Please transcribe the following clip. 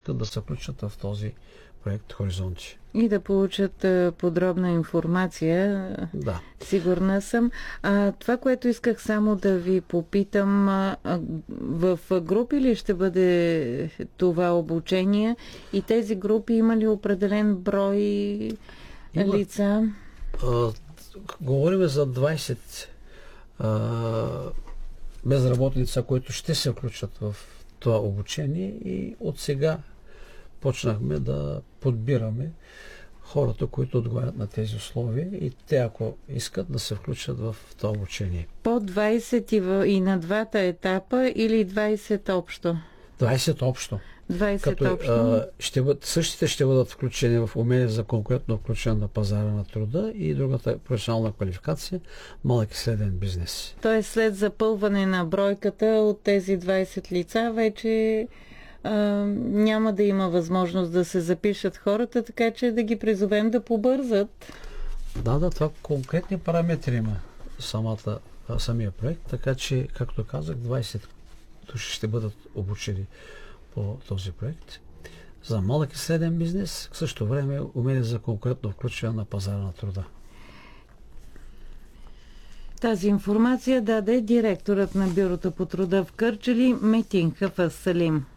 искат да се включат в този проект Хоризонти. И да получат подробна информация. Да. Сигурна съм. Това, което исках само да ви попитам, в групи ли ще бъде това обучение и тези групи има ли определен брой лица? Говорим за 20 безработни лица, които ще се включат в това обучение и от сега почнахме да подбираме хората, които отговарят на тези условия и те, ако искат да се включат в това обучение. По 20 и на двата етапа или 20 общо? 20 общо. 20 общо. Същите ще бъдат включени в умения за конкурентно включване на пазара на труда и другата професионална квалификация малък и среден бизнес. Тоест след запълване на бройката от тези 20 лица вече няма да има възможност да се запишат хората, така че да ги призовем да побързат. Да, това конкретни параметри има самия проект, така че, както казах, 20 души ще бъдат обучени по този проект. За малък и среден бизнес, в същото време умения за конкурентно включване на пазара на труда. Тази информация даде директорът на Бюрото по труда в Кърджали Метин Хафъз Салим.